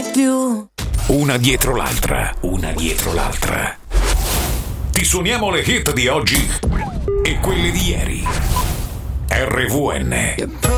più. Una dietro l'altra. Ti suoniamo le hit di oggi e quelle di ieri. RVN.